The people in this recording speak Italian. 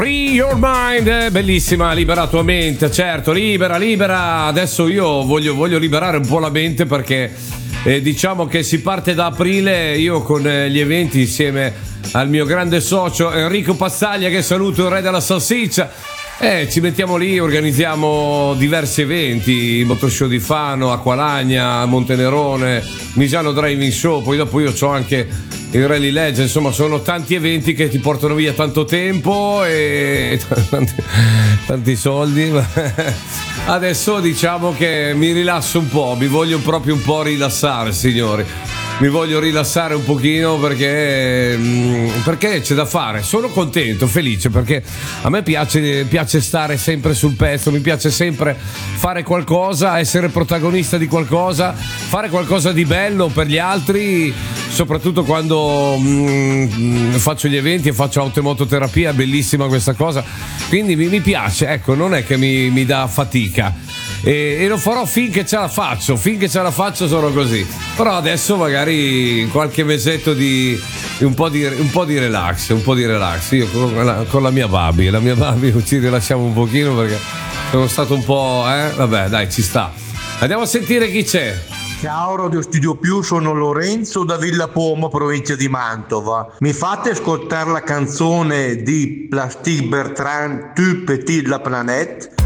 Free your mind, bellissima, libera tua mente, certo, libera. Adesso io voglio liberare un po' la mente perché diciamo che si parte da aprile, io con gli eventi insieme al mio grande socio Enrico Pazzaglia, che saluto, il re della salsiccia. Ci mettiamo lì, organizziamo diversi eventi, Motoshow di Fano, Acqualagna, Montenerone, Misano Driving Show, poi dopo io c'ho anche il Rally Legend, insomma sono tanti eventi che ti portano via tanto tempo e tanti soldi. Adesso diciamo che mi rilasso un po', mi voglio proprio un po' rilassare, signori. Mi voglio rilassare un pochino perché c'è da fare. Sono contento, felice, perché a me piace stare sempre sul pezzo, mi piace sempre fare qualcosa, essere protagonista di qualcosa, fare qualcosa di bello per gli altri, soprattutto quando faccio gli eventi e faccio automototerapia, è bellissima questa cosa, quindi mi piace, ecco, non è che mi dà fatica. E lo farò finché ce la faccio sono così. Però adesso magari qualche mesetto di un po' di relax. Io con la mia Babi ci rilasciamo un pochino perché sono stato un po', vabbè, dai, ci sta. Andiamo a sentire chi c'è. Ciao Radio Studio Più, sono Lorenzo da Villa Pomo, provincia di Mantova. Mi fate ascoltare la canzone di Plastic Bertrand, Tu Petit la Planète?